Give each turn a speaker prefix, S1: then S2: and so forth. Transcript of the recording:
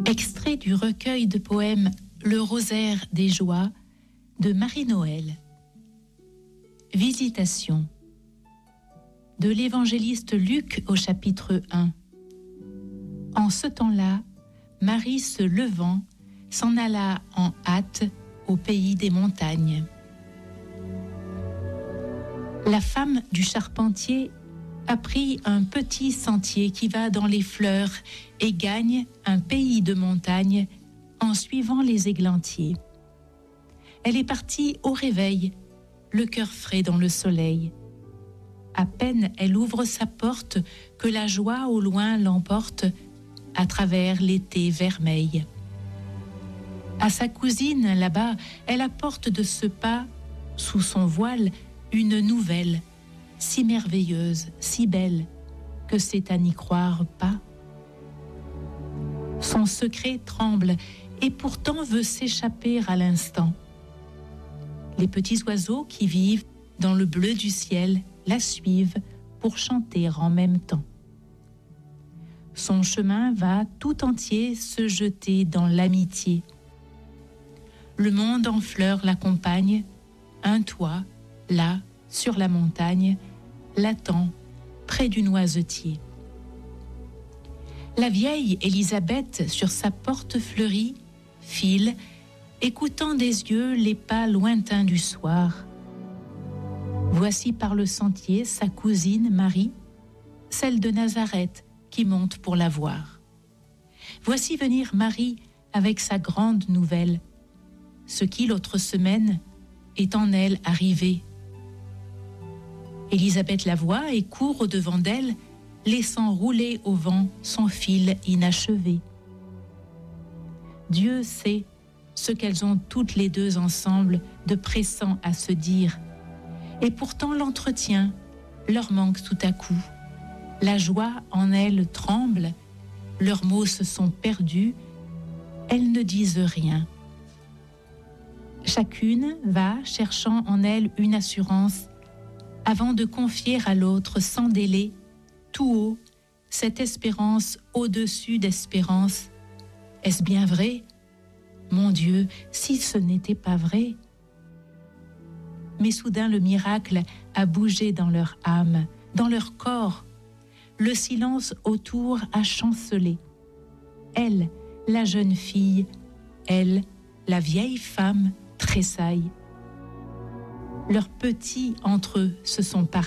S1: Extrait du recueil de poèmes Le Rosaire des joies de Marie-Noël. Visitation de l'évangéliste Luc au chapitre 1. En ce temps-là, Marie se levant, s'en alla en hâte au pays des montagnes. La femme du charpentier a pris un petit sentier qui va dans les fleurs et gagne un pays de montagne en suivant les églantiers. Elle est partie au réveil, le cœur frais dans le soleil. À peine elle ouvre sa porte que la joie au loin l'emporte à travers l'été vermeil. À sa cousine là-bas, elle apporte de ce pas, sous son voile, une nouvelle, si merveilleuse, si belle, que c'est à n'y croire pas. Son secret tremble et pourtant veut s'échapper à l'instant. Les petits oiseaux qui vivent dans le bleu du ciel la suivent pour chanter en même temps. Son chemin va tout entier se jeter dans l'amitié. Le monde en fleurs l'accompagne, un toit, là, sur la montagne, l'attend près du noisetier. La vieille Élisabeth, sur sa porte fleurie, file, écoutant des yeux les pas lointains du soir. Voici par le sentier sa cousine Marie, celle de Nazareth, qui monte pour la voir. Voici venir Marie avec sa grande nouvelle, ce qui, l'autre semaine, est en elle arrivé. Élisabeth la voit et court au-devant d'elle, laissant rouler au vent son fil inachevé. Dieu sait ce qu'elles ont toutes les deux ensemble de pressant à se dire, et pourtant l'entretien leur manque tout à coup. La joie en elles tremble, leurs mots se sont perdus, elles ne disent rien. Chacune va cherchant en elle une assurance avant de confier à l'autre sans délai, tout haut, cette espérance au-dessus d'espérance. Est-ce bien vrai? Mon Dieu, si ce n'était pas vrai! Mais soudain le miracle a bougé dans leur âme, dans leur corps. Le silence autour a chancelé. Elle, la jeune fille, elle, la vieille femme, tressaille. Leurs petits entre eux se sont parlé.